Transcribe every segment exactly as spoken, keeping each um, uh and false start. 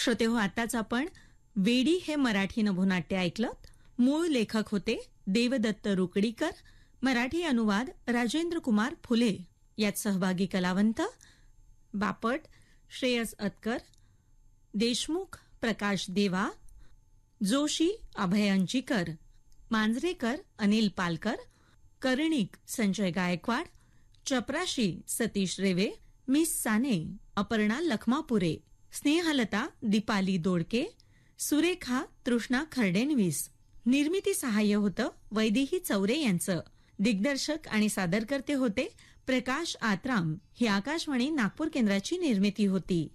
श्रोतेहो, आताच आपण वेडी हे मराठी नभोनाट्य ऐकलं. मूळ लेखक होते देवदत्त रुकडीकर, मराठी अनुवाद राजेंद्र कुमार फुले. यात सहभागी कलावंत बापट श्रेयस अतकर, देशमुख प्रकाश देवा, जोशी अभय अंजीकर, मांजरेकर अनिल पालकर, कर्णिक संजय गायकवाड, चपराशी सतीश रेवे, मिस साने अपर्णा लखमापुरे, स्नेहलता दीपाली दोडके, सुरेखा तृष्णा खर्डेनवीस. निर्मिती सहाय्य होतं वैदेही चौरे यांचं. दिग्दर्शक आणि सादरकर्ते होते प्रकाश आत्राम. ही आकाशवाणी नागपूर केंद्राची निर्मिती होती.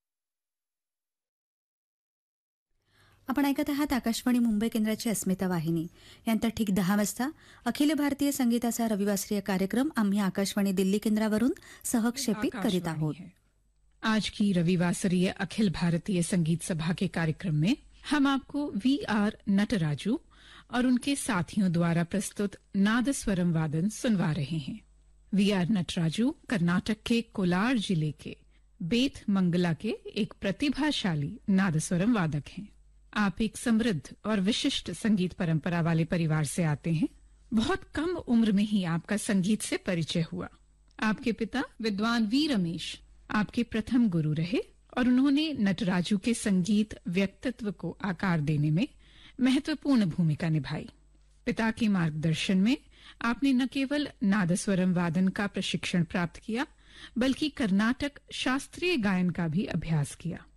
आपण ऐकत आहात आकाशवाणी मुंबई केंद्राची अस्मिता वाहिनी. यानंतर ठीक दहा वाजता अखिल भारतीय संगीताचा रविवासरीय कार्यक्रम आम्ही आकाशवाणी दिल्ली केंद्रावरून सहक्षेपित करीत आहोत. आज की रविवासरीय अखिल भारतीय संगीत सभा के कार्यक्रम में हम आपको वी आर नटराजू और उनके साथियों द्वारा प्रस्तुत नादस्वरम वादन सुनवा रहे हैं. वी आर नटराजू कर्नाटक के कोलार जिले के बेथ मंगला के एक प्रतिभाशाली नादस्वरम वादक हैं. आप एक समृद्ध और विशिष्ट संगीत परंपरा वाले परिवार से आते हैं. बहुत कम उम्र में ही आपका संगीत से परिचय हुआ. आपके पिता विद्वान वी रमेश आपके प्रथम गुरु रहे और उन्होंने नटराजू के संगीत व्यक्तित्व को आकार देने में महत्वपूर्ण भूमिका निभाई. पिता के मार्गदर्शन में आपने न केवल नादस्वरम वादन का प्रशिक्षण प्राप्त किया, बल्कि कर्नाटक शास्त्रीय गायन का भी अभ्यास किया.